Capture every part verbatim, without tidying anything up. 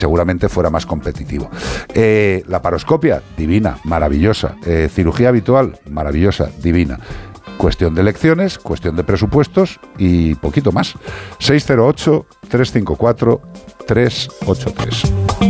seguramente fuera más competitivo. Eh, laparoscopia, divina, maravillosa. Eh, cirugía habitual, maravillosa, divina. Cuestión de elecciones, cuestión de presupuestos y poquito más. seis cero ocho, tres cinco cuatro, tres ocho tres.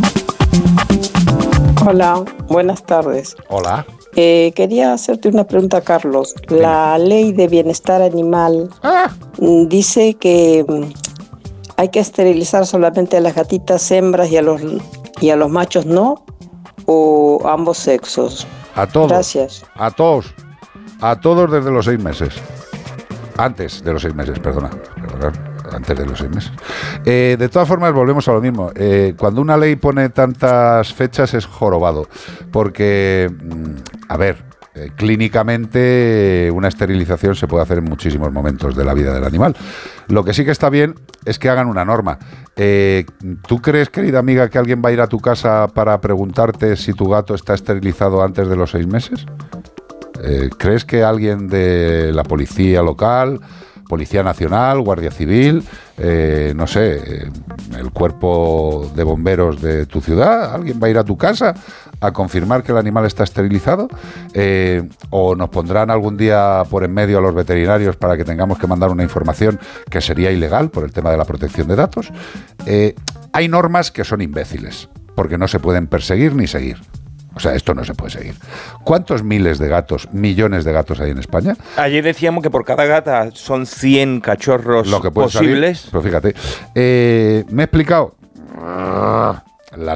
Hola, buenas tardes. Hola. Eh, quería hacerte una pregunta, Carlos. La ley de bienestar animal ah. dice que hay que esterilizar solamente a las gatitas hembras y a los y a los machos no, o ambos sexos. A todos. Gracias. A todos. A todos desde los seis meses. Antes de los seis meses, perdona. Antes de los seis meses. Eh, de todas formas, volvemos a lo mismo. Eh, cuando una ley pone tantas fechas es jorobado. Porque, a ver, eh, clínicamente una esterilización se puede hacer en muchísimos momentos de la vida del animal. Lo que sí que está bien es que hagan una norma. Eh, ¿Tú crees, querida amiga, que alguien va a ir a tu casa para preguntarte si tu gato está esterilizado antes de los seis meses? Eh, ¿Crees que alguien de la policía local, Policía Nacional, Guardia Civil, eh, no sé, eh, el cuerpo de bomberos de tu ciudad, alguien va a ir a tu casa a confirmar que el animal está esterilizado? Eh, ¿O nos pondrán algún día por en medio a los veterinarios para que tengamos que mandar una información que sería ilegal por el tema de la protección de datos? Eh, hay normas que son imbéciles, porque no se pueden perseguir ni seguir. O sea, esto no se puede seguir. ¿Cuántos miles de gatos, millones de gatos hay en España? Ayer decíamos que por cada gata son cien cachorros Lo que puede posibles. Salir, pero fíjate, eh, me he explicado. La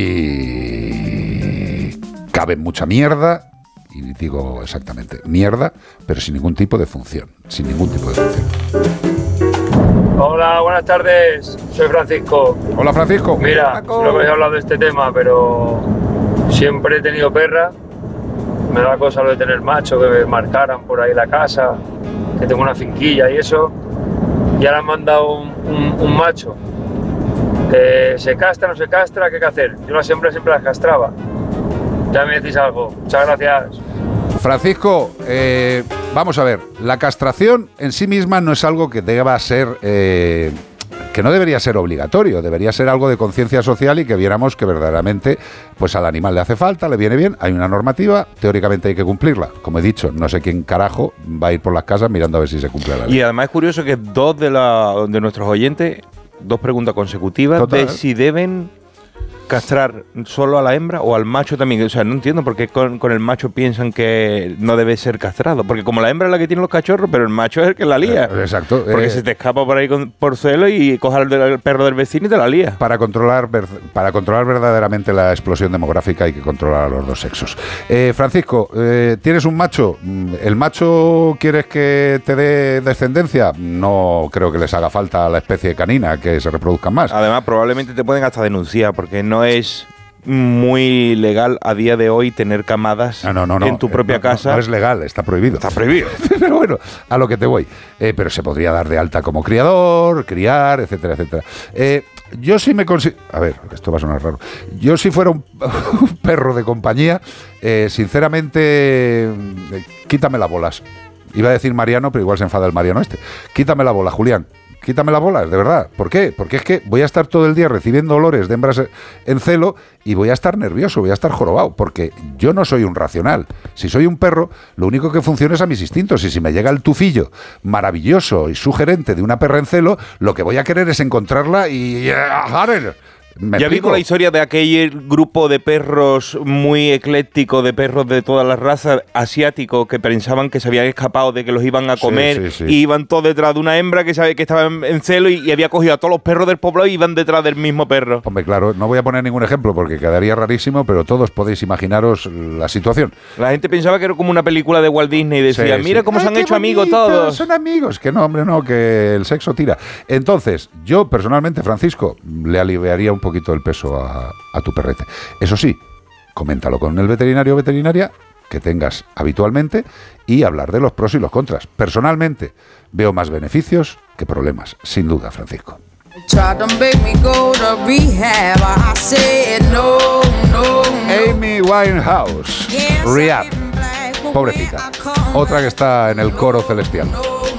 ley cabe mucha mierda, y digo exactamente mierda, pero sin ningún tipo de función. Sin ningún tipo de función. Hola, buenas tardes. Soy Francisco. Hola, Francisco. Mira, no habéis hablado de este tema, pero siempre he tenido perra. Me da cosa lo de tener macho, que me marcaran por ahí la casa, que tengo una finquilla y eso. Y ahora han mandado un, un, un macho. Eh, ¿Se castra o no se castra? ¿Qué hay que hacer? Yo las hembras siempre las castraba. Ya me decís algo. Muchas gracias. Francisco, eh, vamos a ver, la castración en sí misma no es algo que deba ser, eh, que no debería ser obligatorio, debería ser algo de conciencia social y que viéramos que verdaderamente pues al animal le hace falta, le viene bien, hay una normativa, teóricamente hay que cumplirla. Como he dicho, no sé quién carajo va a ir por las casas mirando a ver si se cumple la ley. Y además es curioso que dos de, la, de nuestros oyentes, dos preguntas consecutivas, Total. de si deben castrar solo a la hembra o al macho también. O sea, no entiendo por qué con, con el macho piensan que no debe ser castrado. Porque como la hembra es la que tiene los cachorros, pero el macho es el que la lía. Eh, exacto. Porque eh, se te escapa por ahí con, por celo y coja el, el perro del vecino y te la lía. Para controlar, para controlar verdaderamente la explosión demográfica hay que controlar a los dos sexos. Eh, Francisco, eh, ¿tienes un macho? ¿El macho quieres que te dé descendencia? No creo que les haga falta a la especie canina que se reproduzcan más. Además, probablemente te pueden hasta denunciar porque no es muy legal a día de hoy tener camadas no, no, no, no. en tu propia no, casa. No, no es legal, está prohibido. Está prohibido. Pero bueno, a lo que te voy. Eh, pero se podría dar de alta como criador, criar, etcétera, etcétera. Eh, yo sí me considero... A ver, esto va a sonar raro. Yo si fuera un, un perro de compañía, eh, sinceramente, eh, quítame las bolas. Iba a decir Mariano, pero igual se enfada el Mariano este. Quítame la bola, Julián. Quítame las bolas, de verdad. ¿Por qué? Porque es que voy a estar todo el día recibiendo olores de hembras en celo y voy a estar nervioso, voy a estar jorobado, porque yo no soy un racional. Si soy un perro, lo único que funciona es a mis instintos. Y si me llega el tufillo maravilloso y sugerente de una perra en celo, lo que voy a querer es encontrarla y... Ya vi con la historia de aquel grupo de perros muy ecléctico, de perros de todas las razas, asiáticos, que pensaban que se habían escapado de que los iban a comer, sí, sí, sí. y iban todos detrás de una hembra que sabe que estaba en, en celo y, y había cogido a todos los perros del pueblo y iban detrás del mismo perro. Hombre, claro, no voy a poner ningún ejemplo porque quedaría rarísimo, pero todos podéis imaginaros la situación. La gente pensaba que era como una película de Walt Disney y decía, sí, mira sí. cómo Ay, se han hecho bonito, amigos todos. Son amigos, que no, hombre, no, que el sexo tira. Entonces, yo personalmente, Francisco, le aliviaría un poquito el peso a, a tu perrete. Eso sí, coméntalo con el veterinario o veterinaria que tengas habitualmente y hablar de los pros y los contras. Personalmente, veo más beneficios que problemas, sin duda, Francisco. Amy Winehouse, Rehab, pobrecita, otra que está en el coro celestial.